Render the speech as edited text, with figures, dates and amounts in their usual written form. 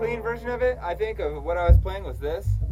clean version of it, I think, of what I was playing was this.